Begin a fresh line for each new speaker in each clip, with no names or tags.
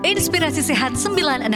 Inspirasi Sehat 96.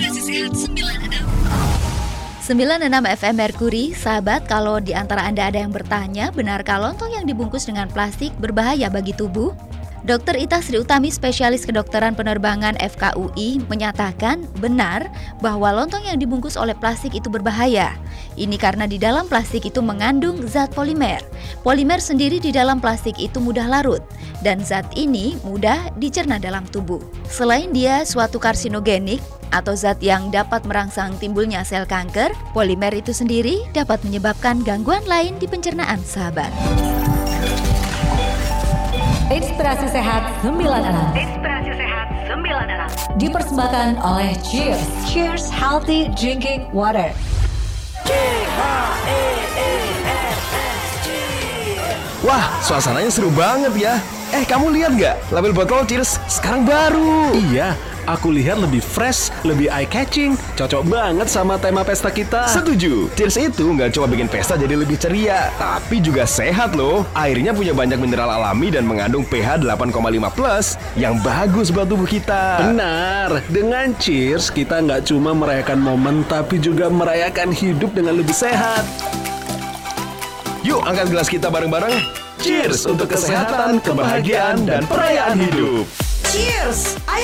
96 FM Merkuri, sahabat, kalau di antara Anda ada yang bertanya, benarkah lontong yang dibungkus dengan plastik berbahaya bagi tubuh? Dr. Ita Sri Utami, spesialis kedokteran penerbangan FKUI, menyatakan benar bahwa lontong yang dibungkus oleh plastik itu berbahaya. Ini karena di dalam plastik itu mengandung zat polimer. Polimer sendiri di dalam plastik itu mudah larut, dan zat ini mudah dicerna dalam tubuh. Selain dia suatu karsinogenik, atau zat yang dapat merangsang timbulnya sel kanker, polimer itu sendiri dapat menyebabkan gangguan lain di pencernaan, sahabat.
Inspirasi Sehat 96. Inspirasi Sehat 96. Dipersembahkan oleh Cheers. Cheers Healthy Drinking Water.
Wah, suasananya seru banget ya. Kamu lihat nggak? Label botol Cheers sekarang baru.
Iya, aku lihat lebih fresh, lebih eye-catching. Cocok banget sama tema pesta kita.
Setuju. Cheers itu nggak cuma bikin pesta jadi lebih ceria, tapi juga sehat loh. Airnya punya banyak mineral alami dan mengandung pH 8,5+ yang bagus buat tubuh kita.
Benar, dengan Cheers kita nggak cuma merayakan momen, tapi juga merayakan hidup dengan lebih sehat.
Yuk, angkat gelas kita bareng-bareng. Cheers untuk kesehatan, kebahagiaan, dan perayaan hidup.
Cheers!